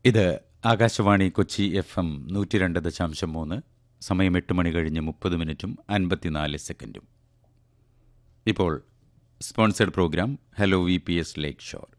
ഇത് ആകാശവാണി കൊച്ചി FM 102.3, സമയം 8 മണി കഴിഞ്ഞ് 30 54 സെക്കൻഡും. ഇപ്പോൾ സ്പോൺസേഡ് പ്രോഗ്രാം ഹലോ VPS ലേക്ക് ഷോർ.